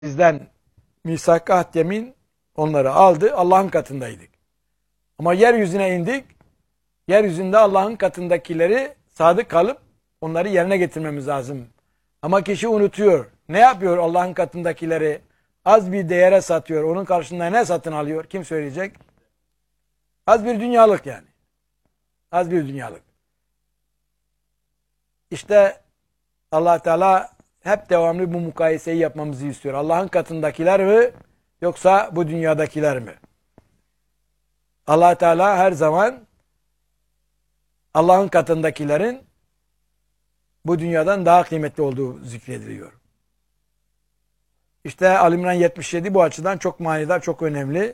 bizden misak-ı ahd yemin onları aldı. Allah'ın katındaydık. Ama yeryüzüne indik. Yeryüzünde Allah'ın katındakileri sadık kalıp onları yerine getirmemiz lazım. Ama kişi unutuyor. Ne yapıyor Allah'ın katındakileri? Az bir değere satıyor. Onun karşılığında ne satın alıyor? Kim söyleyecek? Az bir dünyalık yani. Az bir dünyalık. İşte Allah Teala hep devamlı bu mukayeseyi yapmamızı istiyor. Allah'ın katındakiler mi yoksa bu dünyadakiler mi? Allah Teala her zaman Allah'ın katındakilerin bu dünyadan daha kıymetli olduğu zikrediliyor. İşte Ali İmran 77 bu açıdan çok manidar, çok önemli.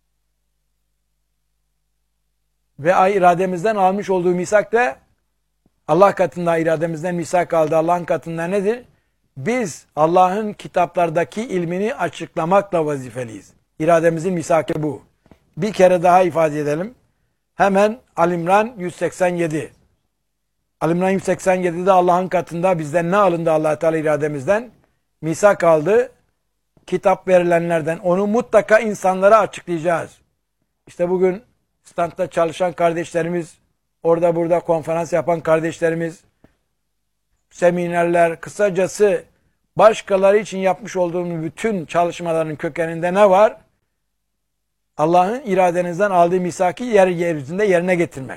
Ve irademizden almış olduğu misak da Allah katında irademizden misak aldı. Allah'ın katında nedir? Biz Allah'ın kitaplardaki ilmini açıklamakla vazifeliyiz. İrademizin misakı bu. Bir kere daha ifade edelim. Hemen Ali İmran 187. Ali İmran 187'de Allah'ın katında bizden ne alındı Allah Teala irademizden? Misak aldı. Kitap verilenlerden. Onu mutlaka insanlara açıklayacağız. İşte bugün standta çalışan kardeşlerimiz, orada burada konferans yapan kardeşlerimiz, seminerler, kısacası başkaları için yapmış olduğumuz bütün çalışmaların kökeninde ne var? Allah'ın iradenizden aldığı misaki yeryüzünde yerine getirmek.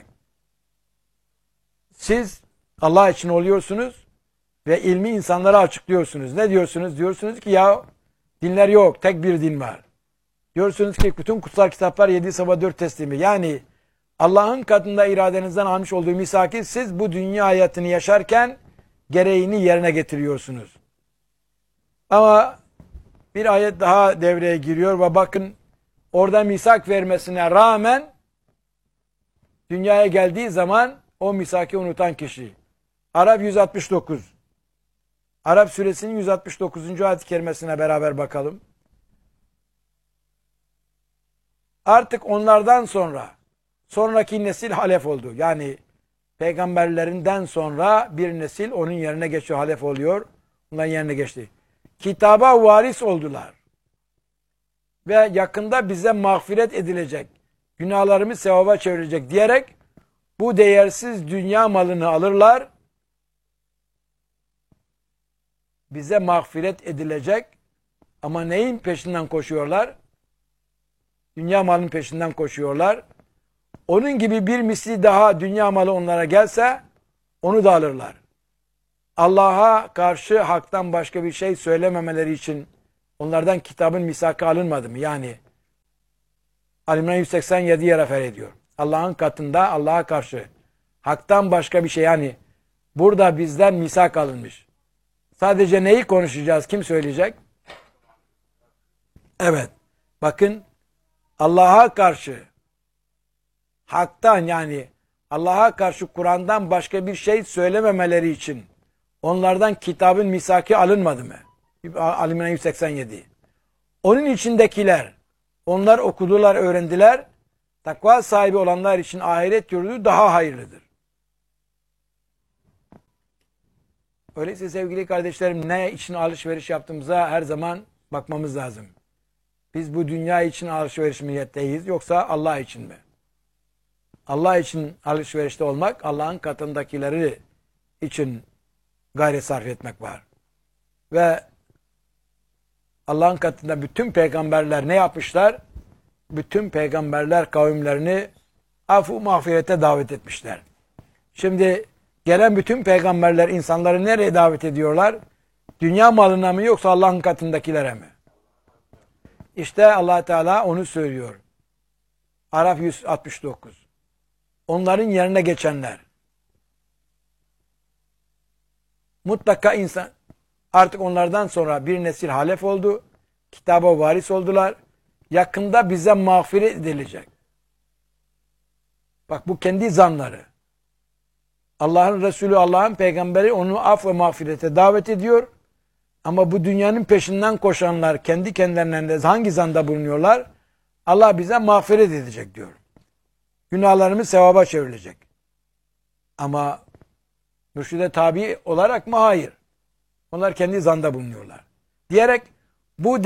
Siz Allah için oluyorsunuz ve ilmi insanlara açıklıyorsunuz. Ne diyorsunuz? Diyorsunuz ki ya dinler yok, tek bir din var. Diyorsunuz ki bütün kutsal kitaplar 7 sabah 4 teslimi. Yani Allah'ın katında iradenizden almış olduğu misaki siz bu dünya hayatını yaşarken gereğini yerine getiriyorsunuz. Ama bir ayet daha devreye giriyor ve bakın orada misak vermesine rağmen dünyaya geldiği zaman o misaki unutan kişi. Araf 169. Araf suresinin 169. ayet-i kerimesine beraber bakalım. Artık onlardan sonraki nesil halef oldu. Yani peygamberlerinden sonra bir nesil onun yerine geçiyor, halef oluyor. Onların yerine geçti. Kitaba varis oldular. Ve yakında bize mağfiret edilecek. Günahlarımı sevaba çevirecek diyerek bu değersiz dünya malını alırlar. Bize mağfiret edilecek. Ama neyin peşinden koşuyorlar? Dünya malının peşinden koşuyorlar. Onun gibi bir misli daha dünya malı onlara gelse onu da alırlar. Allah'a karşı haktan başka bir şey söylememeleri için onlardan kitabın misakı alınmadı mı? Yani Ali İmran 187'ye refer ediyor. Allah'ın katında Allah'a karşı haktan başka bir şey, yani burada bizden misak alınmış. Sadece neyi konuşacağız? Kim söyleyecek? Evet. Bakın Allah'a karşı haktan, yani Allah'a karşı Kur'an'dan başka bir şey söylememeleri için onlardan kitabın misaki alınmadı mı? Ali İmran 187. Onun içindekiler, onlar okudular, öğrendiler. Takva sahibi olanlar için ahiret yurdu daha hayırlıdır. Öyleyse sevgili kardeşlerim, ne için alışveriş yaptığımıza her zaman bakmamız lazım. Biz bu dünya için alışveriş niyetteyiz yoksa Allah için mi? Allah için alışverişte olmak, Allah'ın katındakileri için gayret sarf etmek var. Ve Allah'ın katında bütün peygamberler ne yapmışlar? Bütün peygamberler kavimlerini af-ı mağfirete davet etmişler. Şimdi gelen bütün peygamberler insanları nereye davet ediyorlar? Dünya malına mı yoksa Allah'ın katındakilere mi? İşte Allah Teala onu söylüyor. Araf 169. Onların yerine geçenler. Mutlaka insan artık onlardan sonra bir nesil halef oldu. Kitaba varis oldular. Yakında bize mağfiret edilecek. Bak bu kendi zanları. Allah'ın Resulü, Allah'ın peygamberi onu af ve mağfirete davet ediyor. Ama bu dünyanın peşinden koşanlar kendi kendilerine hangi zanda bulunuyorlar? Allah bize mağfiret edecek diyor. Günahlarımız sevaba çevrilecek. Ama mürşide tabi olarak mı? Hayır. Onlar kendi zanda bulunuyorlar. Diyerek Bu